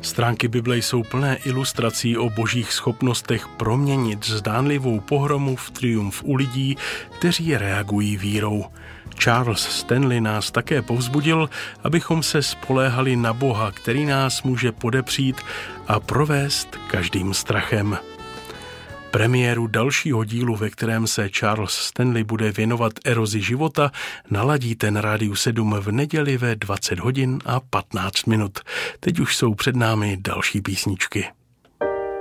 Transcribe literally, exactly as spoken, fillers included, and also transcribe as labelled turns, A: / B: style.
A: Stránky Bible jsou plné ilustrací o božích schopnostech proměnit zdánlivou pohromu v triumf u lidí, kteří reagují vírou. Charles Stanley nás také povzbudil, abychom se spoléhali na Boha, který nás může podepřít a provést každým strachem. Premiéru dalšího dílu, ve kterém se Charles Stanley bude věnovat erozi života, naladíte na Rádiu sedm v neděli ve dvacet hodin a patnáct minut. Teď už jsou před námi další písničky.